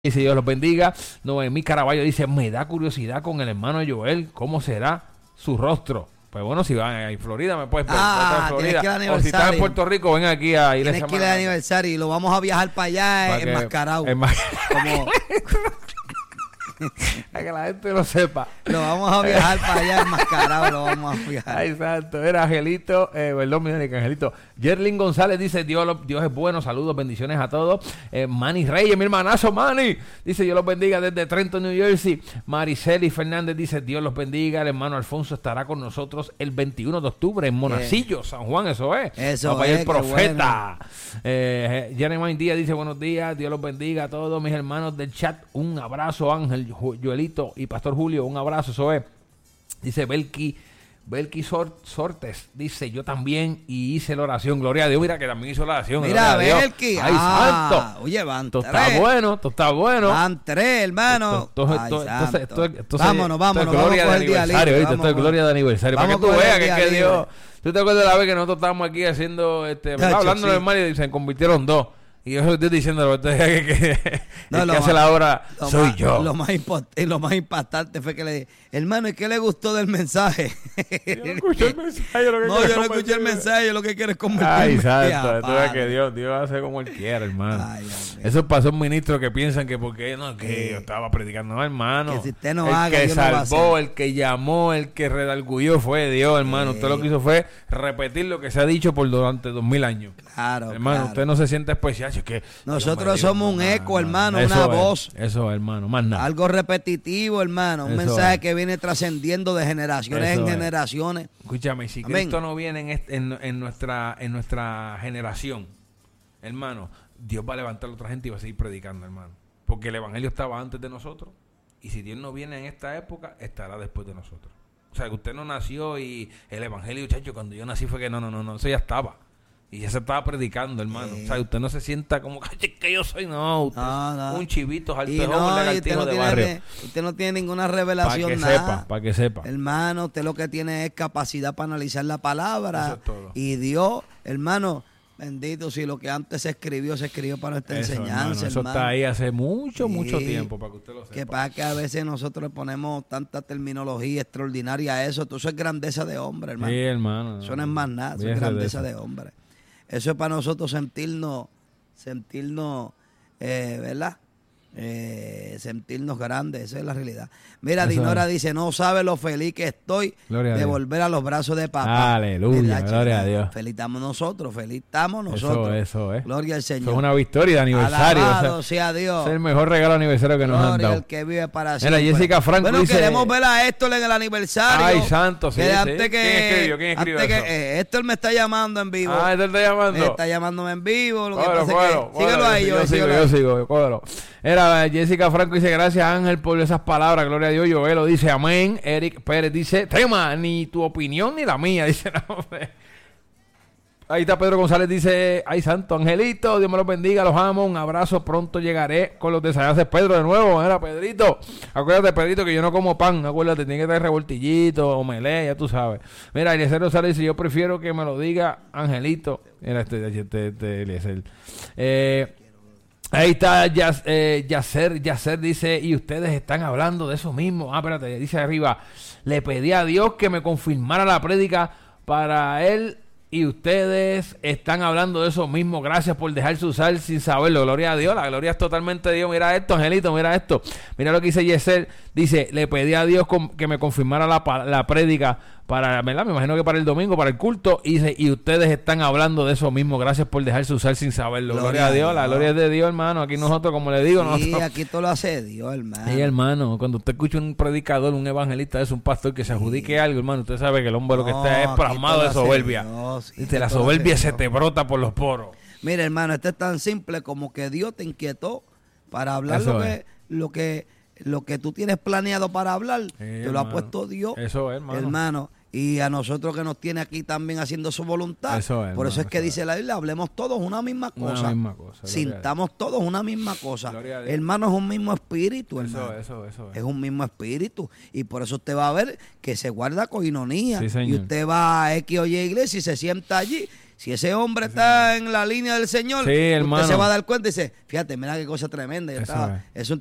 Dice Dios los bendiga. Noemí Caraballo dice, me da curiosidad con el hermano Joel, ¿cómo será su rostro? Pues bueno, si van a Florida, me puedes ver. Florida. O si estás en Puerto Rico, ven aquí a ir a Tienes que ir al aniversario y lo vamos a viajar para allá enmascarado. Como... Para que la gente lo sepa. Lo vamos a viajar para allá enmascarado, lo vamos a viajar. Ay, santo. Era Angelito, perdón, mi Angelito. Yerlin González dice, Dios es bueno, saludos, bendiciones a todos. Manny Reyes, mi hermanazo Manny, dice, Dios los bendiga desde Trenton, New Jersey. Mariceli Fernández dice, Dios los bendiga, el hermano Alfonso estará con nosotros el 21 de octubre en Monacillo, San Juan, eso es. Eso Papá es, el profeta. Bueno. Jeremy Díaz dice, buenos días, Dios los bendiga a todos mis hermanos del chat, un abrazo Ángel, Joelito y Pastor Julio, un abrazo, eso es. Dice Belki Sortes, dice, yo también y hice la oración, gloria a Dios, mira que también hizo la oración. Mira, Belki, ay, santo. Oye, van esto está bueno, esto está bueno. Van tres, hermano. Vámonos, gloria de aniversario, ¿viste? Esto es gloria de aniversario, para que tú veas que Dios, tú te acuerdas de la vez que nosotros estábamos aquí haciendo, hablando de hermano y se convirtieron dos. Y yo estoy diciendo que hace la hora soy yo. Lo más impactante fue que le dije, hermano, ¿y qué le gustó del mensaje? Yo no escuché el mensaje. Yo no escuché el mensaje, yo lo que quiero es convertirme. Ay, santo, tú ves que Dios hace como Él quiere, hermano. Ay, eso pasó un ministro que piensan que porque yo estaba predicando, no, hermano. Que si usted no el haga, que Dios salvó, no va a el que llamó, el que redarguyó fue Dios, hermano. Usted lo que hizo fue repetir lo que se ha dicho por durante 2000 años. Claro, hermano, usted no se siente especial. Es que nosotros somos un eco, hermano, una voz. Eso, hermano, más nada. Algo repetitivo, hermano. Un mensaje que viene trascendiendo de generaciones en generaciones. Escúchame, si Cristo no viene en nuestra generación, hermano, Dios va a levantar a otra gente y va a seguir predicando, hermano. Porque el evangelio estaba antes de nosotros. Y si Dios no viene en esta época, estará después de nosotros. O sea, que usted no nació y el evangelio, muchacho, cuando yo nací fue que no, eso ya estaba. Y ya se estaba predicando, hermano. O sea, usted no se sienta como que yo soy, no. Usted es un chivito, altejón, lagartijo de barrio. Usted no tiene ninguna revelación, para que sepa. Hermano, usted lo que tiene es capacidad para analizar la palabra. Eso es todo. Y Dios, hermano, bendito, si lo que antes se escribió para nuestra enseñanza, hermano. Eso está ahí hace mucho tiempo, para que usted lo sepa. Que pasa que a veces nosotros le ponemos tanta terminología extraordinaria a eso. Eso es grandeza de hombre, hermano. Sí, hermano. Eso no es más nada, eso es grandeza de hombre. Eso es para nosotros sentirnos, ¿verdad? Sentirnos grandes, esa es la realidad. Mira, eso Dinora dice, no sabe lo feliz que estoy de volver a los brazos de papá. Aleluya, gloria a Dios. Feliz estamos nosotros. Eso es. Gloria al Señor. Es una victoria de aniversario. Alabado sea Dios. Es el mejor regalo de aniversario que nos han dado. El que vive para siempre. Mira, Jessica Franco dice, queremos ver a Héctor en el aniversario. Ay, santo, sí. ¿Quién escribió eso? Héctor me está llamando en vivo. Héctor está llamando. Me está llamándome en vivo. Síguelo ahí. Yo sigo. Era Jessica Franco dice, gracias Ángel por esas palabras, gloria a Dios. Joel lo dice, amén. Eric Pérez dice, tema, ni tu opinión ni la mía, dice, no, ahí está Pedro González, dice, ay santo, Angelito, Dios me los bendiga, los amo, un abrazo, pronto llegaré con los desayaces. Pedro de nuevo, mira, Pedrito, acuérdate Pedrito que yo no como pan, acuérdate, tiene que traer revoltillito, omelé, ya tú sabes. Mira, Eliezer González dice, yo prefiero que me lo diga Angelito. Mira, Eliezer. Ahí está Yacer dice, y ustedes están hablando de eso mismo. Espérate, dice arriba, le pedí a Dios que me confirmara la prédica para él y ustedes están hablando de eso mismo. Gracias por dejarse usar sin saberlo. Gloria a Dios, la gloria es totalmente de Dios. Mira esto, Angelito, mira esto. Mira lo que dice Yacer, dice, le pedí a Dios que me confirmara la prédica para, ¿verdad? Me imagino que para el domingo, para el culto, y ustedes están hablando de eso mismo. Gracias por dejarse usar sin saberlo. Gloria a Dios, la gloria es de Dios, hermano. Aquí nosotros, como le digo, sí, aquí todo lo hace Dios, hermano. Sí, hermano, cuando usted escucha un predicador, un evangelista, es un pastor que se adjudique algo, hermano, usted sabe que el hombre lo que está es plasmado de soberbia. La soberbia se te brota por los poros. Mira, hermano, esto es tan simple como que Dios te inquietó para hablar lo que tú tienes planeado para hablar. Te lo ha puesto Dios, hermano. Y a nosotros que nos tiene aquí también haciendo su voluntad. Por eso es que dice la Biblia, hablemos todos una misma cosa. Sintamos todos una misma cosa. Hermano, es un mismo espíritu, hermano. Eso. Es un mismo espíritu. Y por eso usted va a ver que se guarda coinonía. Sí, y usted va a X o Y iglesia y se sienta allí. Si ese hombre está en la línea del Señor, sí, usted se va a dar cuenta y dice, fíjate, mira qué cosa tremenda. Es un